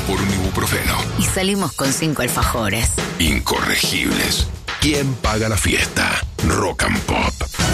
por un ibuprofeno. Y salimos con 5 alfajores. Incorregibles. ¿Quién paga la fiesta? Rock and Pop.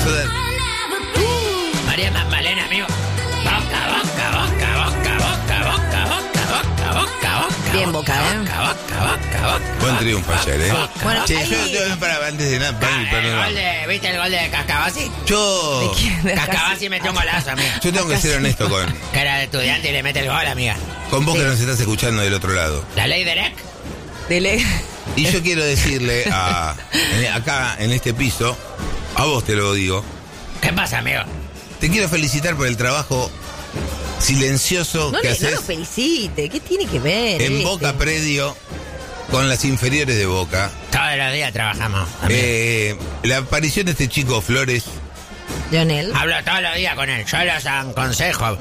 María Magdalena, amigo. Boca, boca, boca, boca, boca, boca, boca, boca, boca, boca. Bien Boca, ¿eh? Boca, boca, boca, boca. Buen triunfo ayer, ¿eh? Bueno, Che, ahí- yo para antes de nada, perdón. ¿Viste el gol de Cascabasi? Yo Cascabasi metió un golazo, amiga. tengo que ser honesto Que era de estudiante y le mete el gol, amiga. con vos que nos estás escuchando del otro lado. La ley de Rec. Dele. Y yo quiero decirle acá en este piso, a vos te lo digo, ¿Qué pasa, amigo? te quiero felicitar por el trabajo silencioso No que lo haces felicite. ¿Qué tiene que ver? en este? Boca Predio con las inferiores de Boca. Todos los días trabajamos, amigo. La aparición de este chico Flores. Lionel. Hablo todos los días con él. Yo los aconsejo.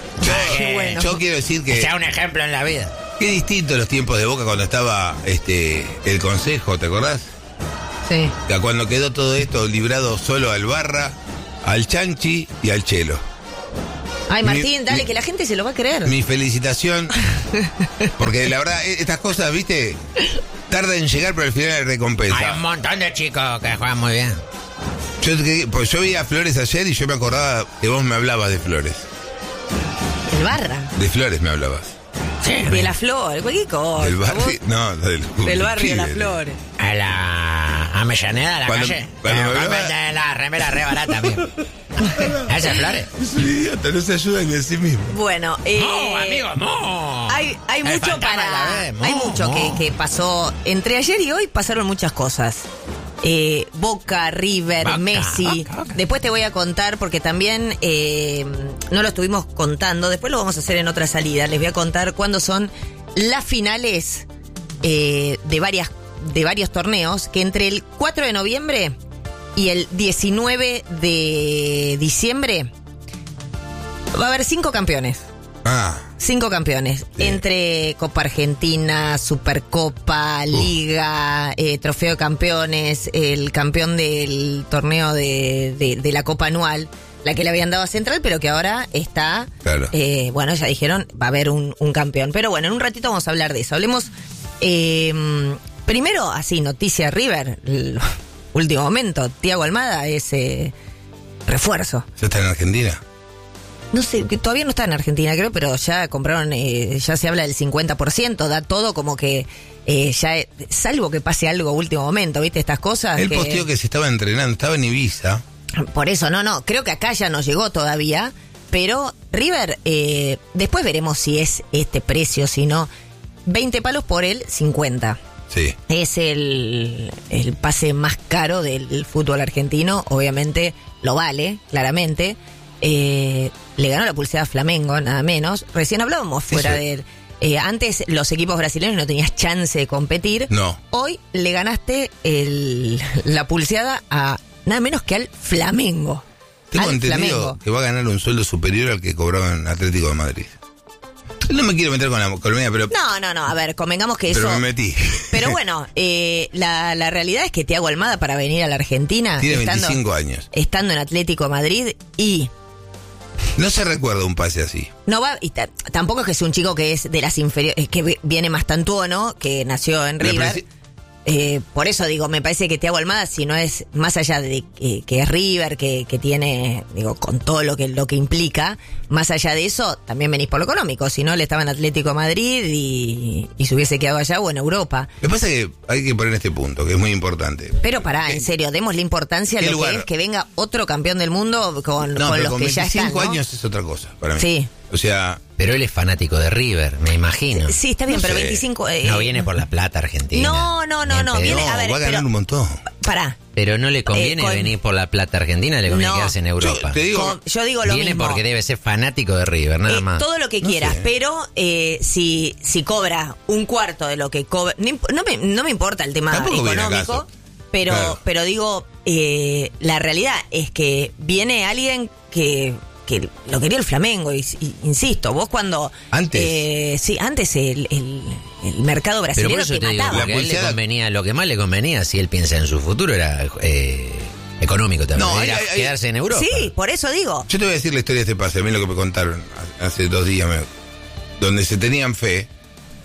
Yo quiero decir Que que sea un ejemplo en la vida. qué distinto los tiempos de Boca cuando estaba el consejo, ¿te acordás? Sí. Que cuando quedó todo esto librado solo al Barra, al Chanchi y al Chelo. Ay, Martín, Mi- dale, mi- que la gente se lo va a creer. Mi felicitación, porque la verdad, estas cosas, viste, tardan en llegar, pero al final hay Hay un recompensa. montón de chicos que juegan muy bien. Yo vi a Flores ayer y yo me acordaba que vos me hablabas de Flores. El Barra. De Flores me hablabas. Sí, De la Flor, cualquier cosa. Del barrio, Vos- no, Del barrio de las Pibe. Flores. A la Avellaneda, a la Cuando- calle. cuando me hablaba- Venden la remera re barata, amigo. ¿Esas flores? Es un idiota, no se ayuda ni a sí mismo. Bueno, ¡Mo, amigo, mo! Hay El mucho fantasma de la vez, mo, hay mucho mo. que pasó. Entre ayer y hoy pasaron muchas cosas. Boca, River, Boca, Messi. Boca. Después te voy a contar porque también no lo estuvimos contando. Después lo vamos a hacer en otra salida. Les voy a contar cuándo son las finales de varios torneos. Que entre el 4 de noviembre y el 19 de diciembre va a haber 5 campeones. 5 campeones, Sí. entre Copa Argentina, Supercopa, Liga, Trofeo de Campeones, el campeón del torneo de la Copa Anual, la que le habían dado a Central, pero que ahora está, Claro. bueno, ya dijeron, va a haber un campeón. Pero bueno, en un ratito vamos a hablar de eso. Hablemos, primero, así, noticia River, el último momento, Thiago Almada es refuerzo. ¿Ya está en Argentina? No sé, que todavía no está en Argentina, creo, pero ya compraron, ya se habla del 50%, da todo como que ya, salvo que pase algo último momento, ¿viste? Estas cosas. Él posteó que se estaba entrenando, estaba en Ibiza. Por eso, no, creo que acá ya no llegó todavía, pero River, después veremos si es este precio, si no, 20 palos por el 50. Sí. Es el pase más caro del fútbol argentino, obviamente lo vale, claramente. Le ganó la pulsera a Flamengo, nada menos. Recién hablábamos fuera Eso. de antes los equipos brasileños no tenías chance de competir. No. Hoy le ganaste la pulseada a nada menos que al Flamengo. Tengo Al entendido Flamengo. que va a ganar un sueldo superior al que cobraba en Atlético de Madrid. No me quiero meter con la economía, pero No, a ver, convengamos que eso... me metí. Pero bueno, la realidad es que Thiago Almada para venir a la Argentina... Tiene 25 años. Estando en Atlético de Madrid y... No se recuerda un pase así. No va, y tampoco es que es un chico que es de las inferiores, que viene más tantuono, que nació en La River. Por eso digo, me parece que Thiago Almada, si no es más allá de que es River, que tiene, digo, con todo lo que implica, más allá de eso, también venís por lo económico. Si no, le estaba en Atlético de Madrid y se hubiese quedado allá o en Europa. Lo que pasa es que hay que poner este punto, que es muy importante. Pero pará, en serio, démosle importancia a ¿Qué lo lugar? que es que venga otro campeón del mundo con No, pero los con que ya 25 están, ¿no? años es otra cosa para mí. Sí. O sea, Pero él es fanático de River, me imagino. Sí, está bien, No pero sé. 25... No viene por la plata argentina. No, Ni en pedo. viene- a ver, va a ganar pero- un montón. Pará. Pero no le conviene con- venir por la plata argentina, le conviene No. quedarse en Europa. Yo te digo, Yo digo lo Viene mismo. porque debe ser fanático de River, nada más. Todo lo que No quieras, sé. pero si cobra un cuarto de lo que cobra... No me importa el tema Tampoco viene económico, acaso. pero, Claro. pero digo, la realidad es que viene alguien que lo quería el Flamengo, y insisto, vos cuando... Antes. sí, antes el mercado Pero brasileño por eso te te digo, mataba. porque a él le pulseada- convenía, lo que más le convenía, si él piensa en su futuro, era económico también. No, era hay- quedarse en Europa. Sí, por eso digo. yo te voy a decir la historia de este pase. A mí lo que me contaron hace 2 días, donde se tenían fe,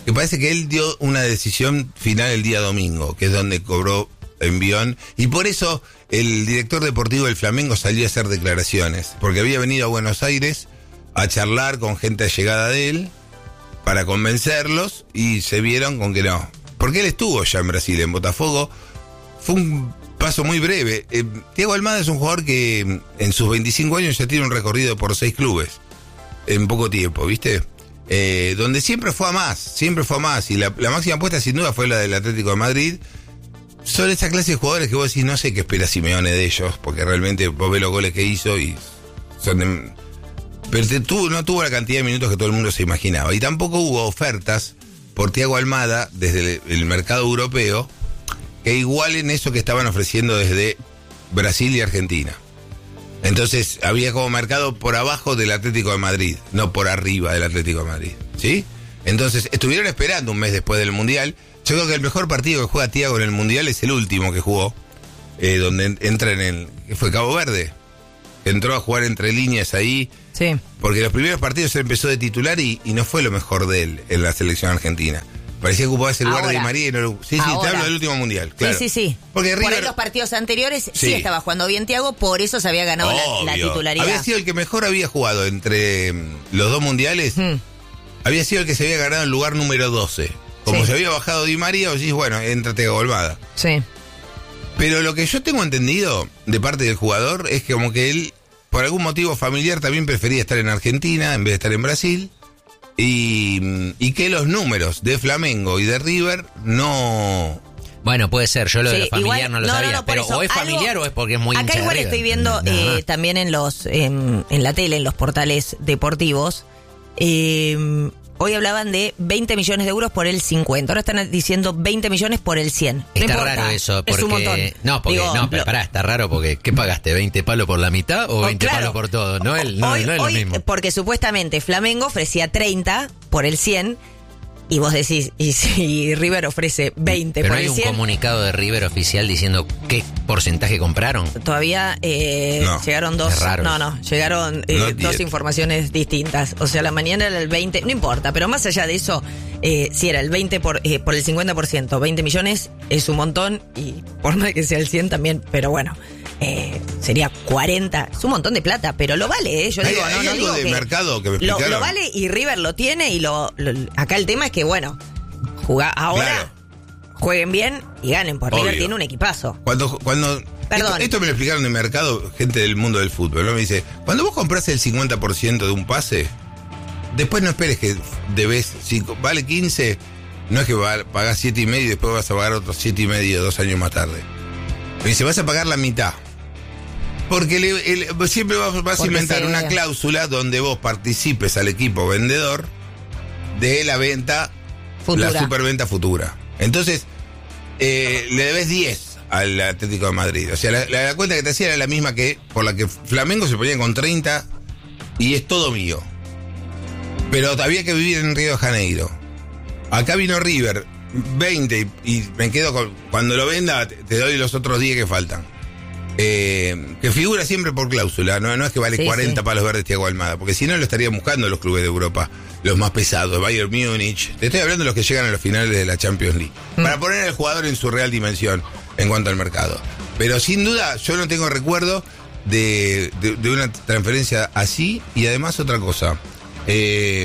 que parece que él dio una decisión final el día domingo, que es donde cobró envión, y por eso el director deportivo del Flamengo salió a hacer declaraciones, porque había venido a Buenos Aires a charlar con gente allegada de él para convencerlos y se vieron con que no. Porque él estuvo ya en Brasil, en Botafogo. Fue un paso muy breve. Thiago Almada es un jugador que en sus 25 años ya tiene un recorrido por 6 clubes en poco tiempo, ¿viste? Donde siempre fue a más. Y la máxima apuesta sin duda fue la del Atlético de Madrid. Son esa clase de jugadores que vos decís, no sé qué espera Simeone de ellos, porque realmente vos ves los goles que hizo y son pero no tuvo la cantidad de minutos que todo el mundo se imaginaba. Y tampoco hubo ofertas por Thiago Almada desde el mercado europeo que igualen eso que estaban ofreciendo desde Brasil y Argentina. Entonces había como mercado por abajo del Atlético de Madrid, no por arriba del Atlético de Madrid, ¿sí? Entonces estuvieron esperando un mes después del Mundial. Yo creo que el mejor partido que juega Thiago en el Mundial es el último que jugó, donde entra que fue Cabo Verde. Entró a jugar entre líneas ahí. Sí. Porque los primeros partidos él empezó de titular y no fue lo mejor de él en la selección argentina. Parecía que ocupaba ese lugar de Di María y no lo... Sí, te hablo del último Mundial, claro. Sí. Porque River... Por ahí los partidos anteriores sí estaba jugando bien Thiago, por eso se había ganado la titularidad. Había sido el que mejor había jugado entre los dos mundiales. Había sido el que se había ganado el lugar número 12. Como se había bajado Di María, vos decís, bueno, entra Thiago Almada. Sí. Pero lo que yo tengo entendido de parte del jugador es que como que él, por algún motivo familiar, también prefería estar en Argentina en vez de estar en Brasil. Y que los números de Flamengo y de River no... Bueno, puede ser, yo lo de la familiar igual, no lo sabía, pero eso, o es familiar o es porque es muy hincha acá igual de River. Estoy viendo también en la tele, en los portales deportivos, hoy hablaban de 20 millones de euros por el 50. Ahora están diciendo 20 millones por el 100. Está raro eso. Porque, es un montón. Pero pará, está raro porque ¿qué pagaste? ¿20 palos por la mitad o 20 palos por todo? No es lo mismo. Porque supuestamente Flamengo ofrecía 30 por el 100 y vos decís, y si River ofrece 20 pero por el 100... ¿Pero no hay un comunicado de River oficial diciendo qué porcentaje compraron? Todavía llegaron dos... llegaron dos informaciones distintas. O sea, la mañana era el 20... No importa, pero más allá de eso, si era el 20 por el 50%, 20 millones es un montón y por más que sea el 100 también, pero bueno... sería 40, es un montón de plata, pero lo vale, yo digo, ¿Hay algo de mercado que me explicaron? Lo vale y River lo tiene y acá el tema es que bueno, ahora jueguen bien y ganen, porque River tiene un equipazo. Cuando esto me lo explicaron de mercado, gente del mundo del fútbol, ¿no? Me dice, cuando vos compras el 50% de un pase, después no esperes que debes, si vale 15, no es que pagás 7,5 y después vas a pagar otros 7,5 2 años más tarde. Me dice, vas a pagar la mitad. Porque siempre vas a inventar una cláusula donde vos participes al equipo vendedor de la venta futura. La superventa futura. Entonces, le debes 10 al Atlético de Madrid. O sea, la cuenta que te hacía era la misma que por la que Flamengo se ponía con 30 y es todo mío. Pero había que vivir en Río de Janeiro. Acá vino River, 20 y me quedo con... Cuando lo venda te doy los otros 10 que faltan. Que figura siempre por cláusula, no es que vale 40 palos verdes Thiago Almada, porque si no lo estarían buscando los clubes de Europa, los más pesados, Bayern Múnich. Te estoy hablando de los que llegan a los finales de la Champions League, para poner al jugador en su real dimensión en cuanto al mercado. Pero sin duda, yo no tengo recuerdo de una transferencia así. Y además otra cosa, desde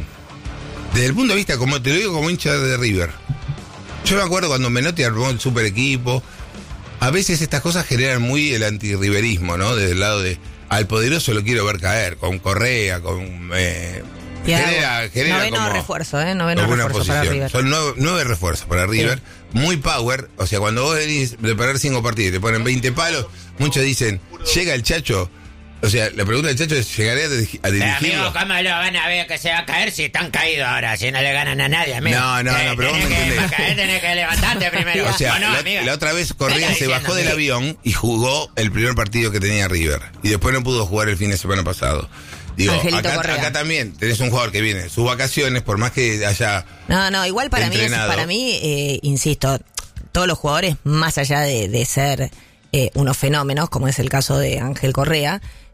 el punto de vista, como te lo digo como hincha de River, yo me acuerdo cuando Menotti armó el super equipo. A veces estas cosas generan muy el antirriverismo, ¿no? Desde el lado de al poderoso lo quiero ver caer, con Correa, con... genera noveno como, refuerzo, noveno refuerzo para River. Son 9 refuerzos para River, muy power. O sea, cuando vos venís de perder 5 partidos y te ponen 20 palos, muchos dicen, llega el Chacho. O sea, la pregunta del Chacho es, ¿llegaré a dirigirlo? Amigo, ¿cómo lo van a ver que se va a caer si están caídos ahora? Si no le ganan a nadie, amigo. No, pero vos me entendés. Para caer tenés que levantarte primero. O sea, la otra vez Correa se bajó del avión y jugó el primer partido que tenía River. Y después no pudo jugar el fin de semana pasado. Digo, acá también tenés un jugador que viene sus vacaciones, por más que haya igual para mí, insisto, todos los jugadores, más allá de ser unos fenómenos, como es el caso de Ángel Correa,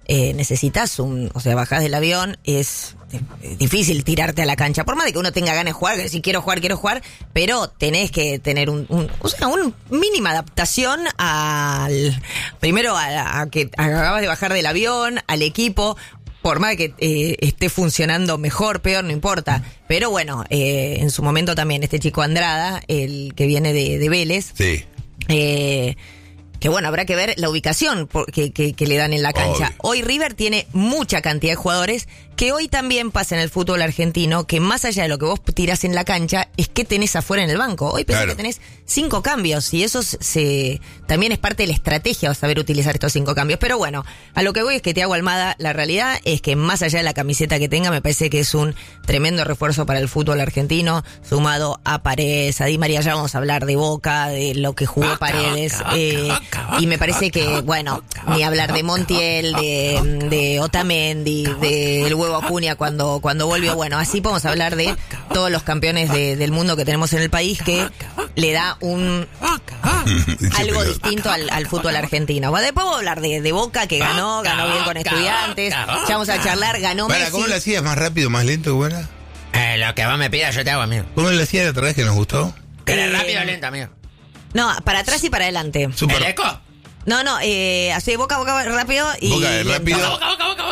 necesitas bajás del avión, es difícil tirarte a la cancha, por más de que uno tenga ganas de jugar, que si quiero jugar, pero tenés que tener una mínima adaptación primero a que acabas de bajar del avión, al equipo, por más de que esté funcionando mejor, peor, no importa. Pero bueno, en su momento también este chico Andrada, el que viene de Vélez, sí. Que bueno, habrá que ver la ubicación que le dan en la cancha. Obvio. Hoy River tiene mucha cantidad de jugadores, que hoy también pasa en el fútbol argentino, que más allá de lo que vos tirás en la cancha, es que tenés afuera en el banco. Hoy pensé que tenés 5 cambios, y eso también es parte de la estrategia, saber utilizar estos 5 cambios. Pero bueno, a lo que voy es que Thiago Almada, la realidad es que más allá de la camiseta que tenga, me parece que es un tremendo refuerzo para el fútbol argentino, sumado a Paredes, a Di María. Ya vamos a hablar de Boca, de lo que jugó Paredes, y me parece que, bueno, ni hablar de Montiel, de Otamendi, del Huevo Acuña cuando volvió. Bueno, así podemos hablar de todos los campeones del mundo que tenemos en el país, que le da algo distinto al fútbol argentino. Bueno, después vamos a hablar de Boca, que ganó bien con Estudiantes. Ya vamos a charlar, ganó Messi. ¿Cómo lo hacías? ¿Más rápido, más lento, buena? Lo que vos me pidas yo te hago, amigo. ¿Cómo lo hacías la otra vez que nos gustó? ¿Querés rápido o lento, amigo? No, para atrás y para adelante. Super. ¿El eco? No, así boca rápido y... Boca rápido. Boca.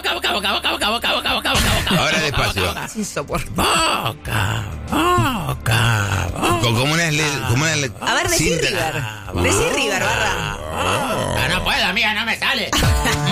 Ahora despacio. Es insoportable. Boca. Como una A ver, decí River. Decí River, Barra. No puedo, amiga, no me sale.